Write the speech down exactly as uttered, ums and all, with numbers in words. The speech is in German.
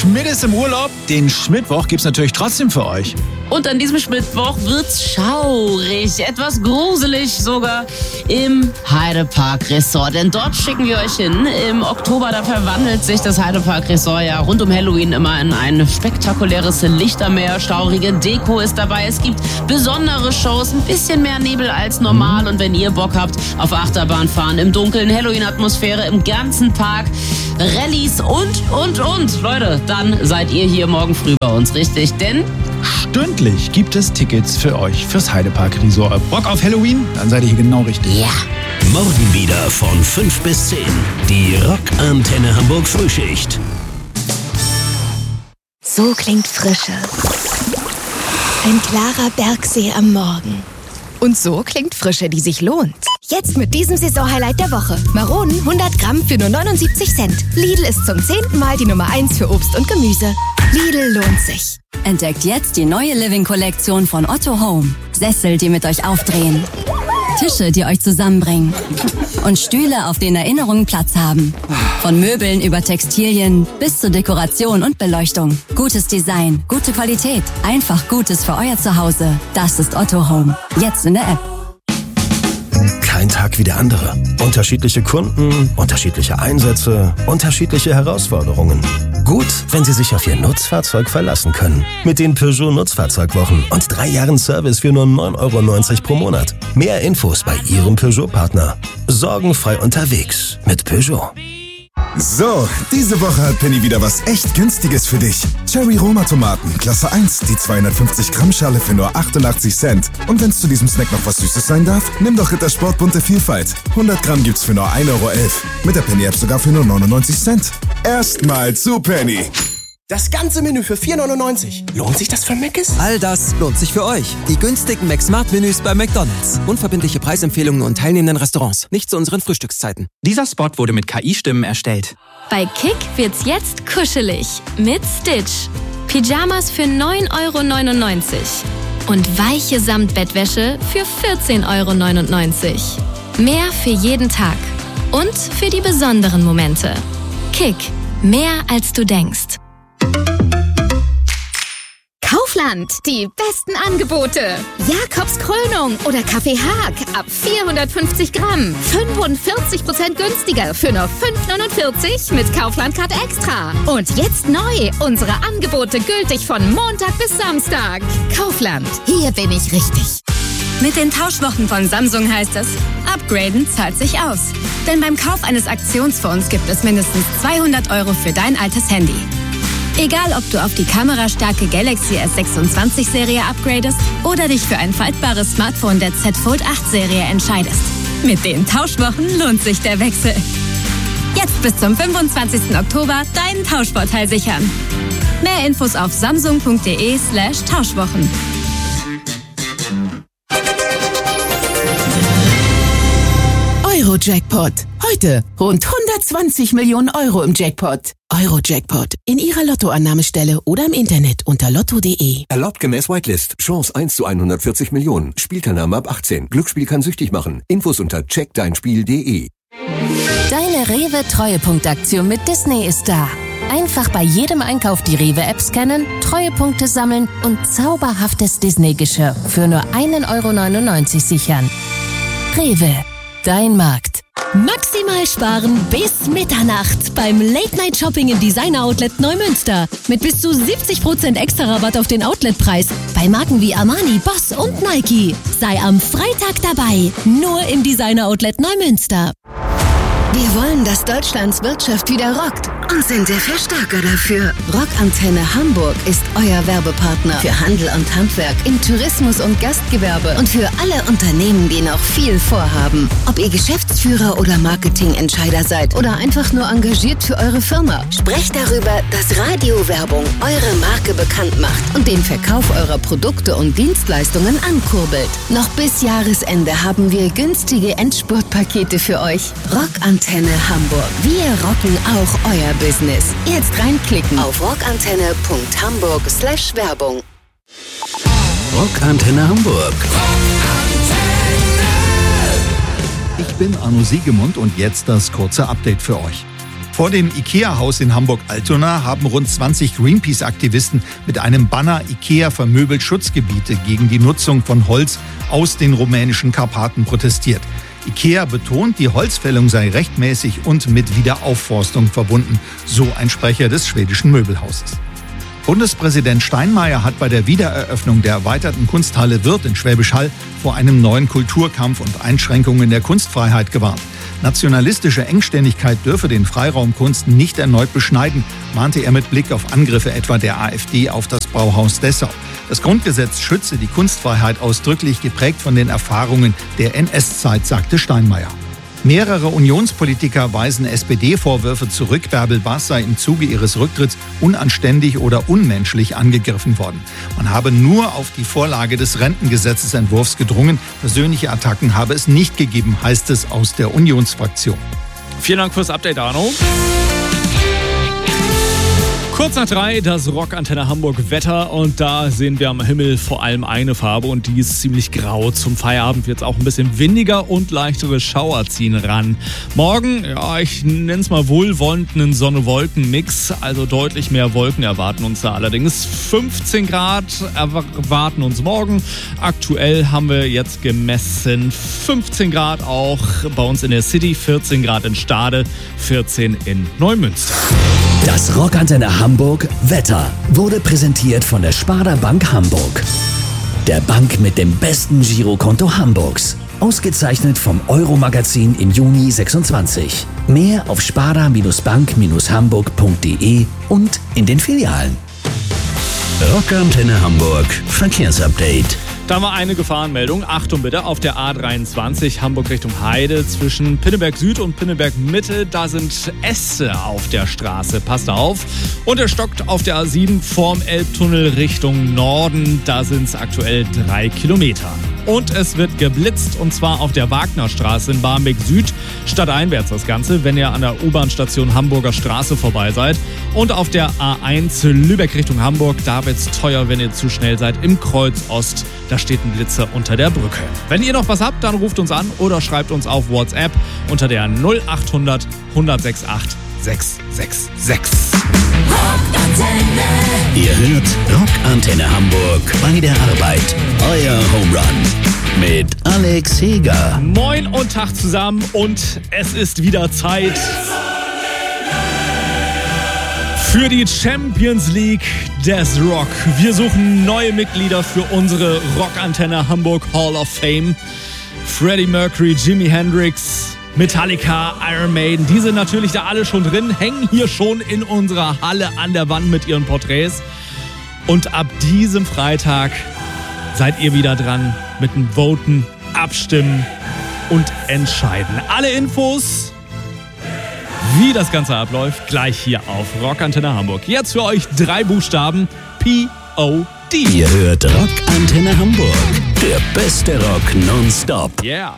Schmidt ist im Urlaub. Den Schmittwoch gibt's natürlich trotzdem für euch. Und an diesem Schmittwoch wird's schaurig, etwas gruselig sogar im Heidepark Resort. Denn dort schicken wir euch hin. Im Oktober, da verwandelt sich das Heidepark Resort ja rund um Halloween immer in ein spektakuläres Lichtermeer. Staurige Deko ist dabei. Es gibt besondere Shows, ein bisschen mehr Nebel als normal. Und wenn ihr Bock habt auf Achterbahnfahren im Dunkeln, Halloween-Atmosphäre im ganzen Park, Rallyes und, und, und. Leute, dann seid ihr hier morgen früh bei uns, richtig? Denn stündlich gibt es Tickets für euch fürs Heidepark Resort. Bock auf Halloween? Dann seid ihr hier genau richtig. Ja. Morgen wieder von fünf bis zehn. Die Rockantenne Hamburg Frühschicht. So klingt Frische. Ein klarer Bergsee am Morgen. Und so klingt Frische, die sich lohnt. Jetzt mit diesem Saisonhighlight der Woche. Maronen hundert Gramm für nur neunundsiebzig Cent. Lidl ist zum zehnten Mal die Nummer eins für Obst und Gemüse. Lidl lohnt sich. Entdeckt jetzt die neue Living-Kollektion von Otto Home. Sessel, die mit euch aufdrehen. Tische, die euch zusammenbringen. Und Stühle, auf denen Erinnerungen Platz haben. Von Möbeln über Textilien bis zur Dekoration und Beleuchtung. Gutes Design, gute Qualität. Einfach Gutes für euer Zuhause. Das ist Otto Home. Jetzt in der App. Kein Tag wie der andere. Unterschiedliche Kunden, unterschiedliche Einsätze, unterschiedliche Herausforderungen. Gut, wenn Sie sich auf Ihr Nutzfahrzeug verlassen können. Mit den Peugeot Nutzfahrzeugwochen und drei Jahren Service für nur neun Euro neunzig pro Monat. Mehr Infos bei Ihrem Peugeot-Partner. Sorgenfrei unterwegs mit Peugeot. So, diese Woche hat Penny wieder was echt Günstiges für dich. Cherry Roma Tomaten, Klasse eins, die zweihundertfünfzig Gramm Schale für nur achtundachtzig Cent. Und wenn es zu diesem Snack noch was Süßes sein darf, nimm doch Rittersport bunte Vielfalt. hundert Gramm gibt's für nur ein Euro elf. Mit der Penny-App sogar für nur neunundneunzig Cent. Erstmal zu Penny. Das ganze Menü für vier neunundneunzig. Lohnt sich das für Mc's? All das lohnt sich für euch. Die günstigen McSmart-Menüs bei McDonald's. Unverbindliche Preisempfehlungen und teilnehmenden Restaurants. Nicht zu unseren Frühstückszeiten. Dieser Spot wurde mit K I-Stimmen erstellt. Bei Kick wird's jetzt kuschelig. Mit Stitch. Pyjamas für neun Euro neunundneunzig. Und weiche Samtbettwäsche für vierzehn Euro neunundneunzig. Mehr für jeden Tag. Und für die besonderen Momente. Kick. Mehr als du denkst. Kaufland, die besten Angebote. Jakobs Krönung oder Kaffee Haag ab vierhundertfünfzig Gramm. fünfundvierzig Prozent günstiger für nur fünf neunundvierzig mit Kaufland Card Extra. Und jetzt neu, unsere Angebote gültig von Montag bis Samstag. Kaufland, hier bin ich richtig. Mit den Tauschwochen von Samsung heißt es, upgraden zahlt sich aus. Denn beim Kauf eines Aktionsfonds gibt es mindestens zweihundert Euro für dein altes Handy. Egal, ob du auf die kamerastarke Galaxy S sechsundzwanzig Serie upgradest oder dich für ein faltbares Smartphone der Z Fold acht Serie entscheidest. Mit den Tauschwochen lohnt sich der Wechsel. Jetzt bis zum fünfundzwanzigsten Oktober deinen Tauschvorteil sichern. Mehr Infos auf samsung.de slash Tauschwochen. Euro-Jackpot. Heute rund hundertzwanzig Millionen Euro im Jackpot. Euro-Jackpot. In Ihrer Lottoannahmestelle oder im Internet unter lotto punkt de. Erlaubt gemäß Whitelist. Chance eins zu hundertvierzig Millionen. Spielteilnahme ab achtzehn. Glücksspiel kann süchtig machen. Infos unter check dein spiel punkt de. Deine Rewe-Treuepunktaktion mit Disney ist da. Einfach bei jedem Einkauf die Rewe-App scannen, Treuepunkte sammeln und zauberhaftes Disney-Geschirr für nur ein Euro neunundneunzig sichern. Rewe. Dein Markt. Maximal sparen bis Mitternacht beim Late-Night-Shopping im Designer-Outlet Neumünster. Mit bis zu siebzig Prozent extra Rabatt auf den Outletpreis. Bei Marken wie Armani, Boss und Nike. Sei am Freitag dabei. Nur im Designer-Outlet Neumünster. Wir wollen, dass Deutschlands Wirtschaft wieder rockt und sind der Verstärker dafür. Rockantenne Hamburg ist euer Werbepartner für Handel und Handwerk, im Tourismus und Gastgewerbe und für alle Unternehmen, die noch viel vorhaben. Ob ihr Geschäftsführer oder Marketingentscheider seid oder einfach nur engagiert für eure Firma, sprecht darüber, dass Radiowerbung eure Marke bekannt macht und den Verkauf eurer Produkte und Dienstleistungen ankurbelt. Noch bis Jahresende haben wir günstige Endspurtpakete für euch. Rockantenne Hamburg. Wir rocken auch euer Business. Jetzt reinklicken auf rockantenne.hamburg slash Werbung. Rockantenne Hamburg. Ich bin Arno Siegemund und jetzt das kurze Update für euch. Vor dem IKEA-Haus in Hamburg-Altona haben rund zwanzig Greenpeace-Aktivisten mit einem Banner IKEA vermöbelt Schutzgebiete gegen die Nutzung von Holz aus den rumänischen Karpaten protestiert. IKEA betont, die Holzfällung sei rechtmäßig und mit Wiederaufforstung verbunden, so ein Sprecher des schwedischen Möbelhauses. Bundespräsident Steinmeier hat bei der Wiedereröffnung der erweiterten Kunsthalle Wirth in Schwäbisch Hall vor einem neuen Kulturkampf und Einschränkungen der Kunstfreiheit gewarnt. Nationalistische Engständigkeit dürfe den Freiraum Kunst nicht erneut beschneiden, mahnte er mit Blick auf Angriffe etwa der AfD auf das Brauhaus Dessau. Das Grundgesetz schütze die Kunstfreiheit ausdrücklich, geprägt von den Erfahrungen der N S-Zeit, sagte Steinmeier. Mehrere Unionspolitiker weisen S P D-Vorwürfe zurück, Bärbel Baas sei im Zuge ihres Rücktritts unanständig oder unmenschlich angegriffen worden. Man habe nur auf die Vorlage des Rentengesetzesentwurfs gedrungen. Persönliche Attacken habe es nicht gegeben, heißt es aus der Unionsfraktion. Vielen Dank fürs Update, Arno. Kurz nach drei, das Rockantenne Hamburg Wetter, und da sehen wir am Himmel vor allem eine Farbe und die ist ziemlich grau. Zum Feierabend wird es auch ein bisschen windiger und leichtere Schauer ziehen ran. Morgen, ja, ich nenne es mal wohlwollend einen Sonne-Wolken-Mix, also deutlich mehr Wolken erwarten uns da allerdings. fünfzehn Grad erwarten uns morgen. Aktuell haben wir jetzt gemessen fünfzehn Grad auch bei uns in der City, vierzehn Grad in Stade, vierzehn in Neumünster. Das Rockantenne Hamburg Wetter wurde präsentiert von der Sparda Bank Hamburg. Der Bank mit dem besten Girokonto Hamburgs. Ausgezeichnet vom Euro-Magazin im Juni sechsundzwanzig. Mehr auf sparda-bank-hamburg punkt de und in den Filialen. Rockantenne Hamburg Verkehrsupdate. Da war eine Gefahrenmeldung. Achtung bitte, auf der A dreiundzwanzig Hamburg Richtung Heide zwischen Pinneberg Süd und Pinneberg Mitte. Da sind Äste auf der Straße. Passt auf. Und er stockt auf der A sieben vorm Elbtunnel Richtung Norden. Da sind es aktuell drei Kilometer. Und es wird geblitzt, und zwar auf der Wagnerstraße in Barmbek Süd, stadteinwärts das Ganze, wenn ihr an der U-Bahn-Station Hamburger Straße vorbei seid. Und auf der A eins Lübeck Richtung Hamburg, da wird's teuer, wenn ihr zu schnell seid, im Kreuz Ost. Da steht ein Blitzer unter der Brücke. Wenn ihr noch was habt, dann ruft uns an oder schreibt uns auf WhatsApp unter der null acht hundert hundertachtundsechzig sechs sechs sechs. Ihr hört Rockantenne Hamburg bei der Arbeit. Euer Home Run mit Alex Heger. Moin und Tag zusammen, und es ist wieder Zeit für die Champions League des Rock. Wir suchen neue Mitglieder für unsere Rockantenne Hamburg Hall of Fame. Freddie Mercury, Jimi Hendrix, Metallica, Iron Maiden, die sind natürlich da alle schon drin, hängen hier schon in unserer Halle an der Wand mit ihren Porträts. Und ab diesem Freitag seid ihr wieder dran mit dem Voten, Abstimmen und Entscheiden. Alle Infos, wie das Ganze abläuft, gleich hier auf Rockantenne Hamburg. Jetzt für euch drei Buchstaben: P O D. Ihr hört Rockantenne Hamburg, der beste Rock nonstop. Yeah.